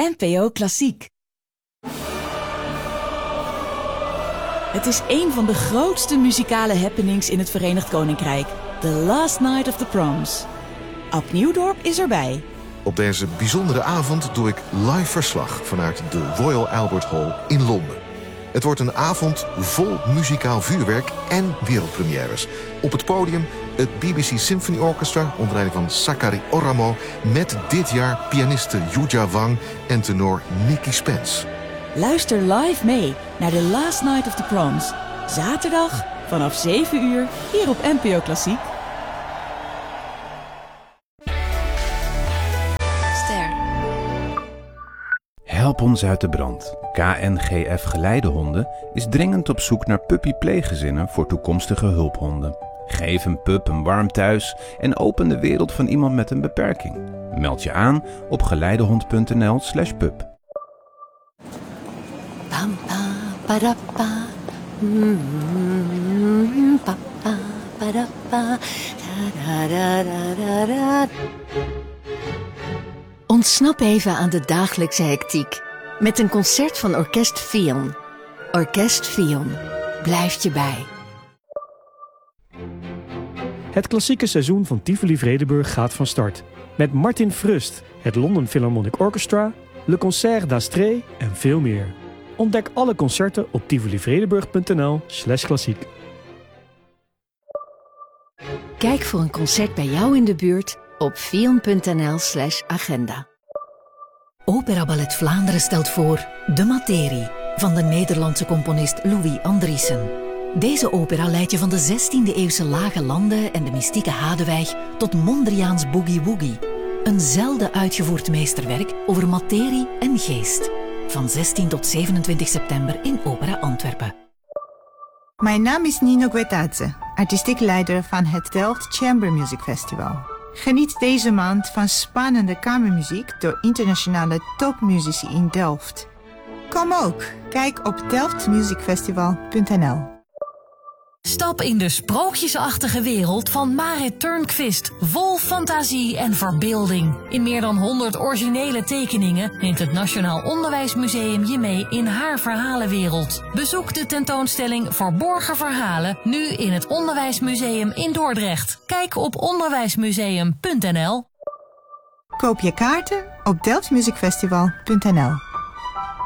NPO Klassiek. Het is een van de grootste muzikale happenings in het Verenigd Koninkrijk. The Last Night of the Proms. Ab Nieuwdorp is erbij. Op deze bijzondere avond doe ik live verslag vanuit de Royal Albert Hall in Londen. Het wordt een avond vol muzikaal vuurwerk en wereldpremières. Op het podium het BBC Symphony Orchestra onder leiding van Sakari Oramo, met dit jaar pianiste Yuja Wang en tenor Nicky Spence. Luister live mee naar The Last Night of the Proms. Zaterdag vanaf 7 uur hier op NPO Klassiek. Help ons uit de brand. KNGF Geleidehonden is dringend op zoek naar puppypleeggezinnen voor toekomstige hulphonden. Geef een pup een warm thuis en open de wereld van iemand met een beperking. Meld je aan op geleidehond.nl/pup. Ontsnap even aan de dagelijkse hectiek met een concert van Orkest Fion. Orkest Fion blijft je bij. Het klassieke seizoen van Tivoli Vredenburg gaat van start. Met Martin Frust, het London Philharmonic Orchestra, Le Concert d'Astrée en veel meer. Ontdek alle concerten op tivolivredenburg.nl/klassiek. Kijk voor een concert bij jou in de buurt op fion.nl/agenda. Opera Ballet Vlaanderen stelt voor De Materie van de Nederlandse componist Louis Andriessen. Deze opera leidt je van de 16e-eeuwse lage landen en de mystieke Hadewijk tot Mondriaans Boogie Woogie. Een zelden uitgevoerd meesterwerk over materie en geest. Van 16 tot 27 september in Opera Antwerpen. Mijn naam is Nino Guetadze, artistiek leider van het Delft Chamber Music Festival. Geniet deze maand van spannende kamermuziek door internationale topmuzici in Delft. Kom ook, kijk op delftmusicfestival.nl. Stap in de sprookjesachtige wereld van Marit Turnquist, vol fantasie en verbeelding. In meer dan 100 originele tekeningen neemt het Nationaal Onderwijsmuseum je mee in haar verhalenwereld. Bezoek de tentoonstelling Verborgen Verhalen, nu in het Onderwijsmuseum in Dordrecht. Kijk op onderwijsmuseum.nl. Koop je kaarten op delftmusicfestival.nl.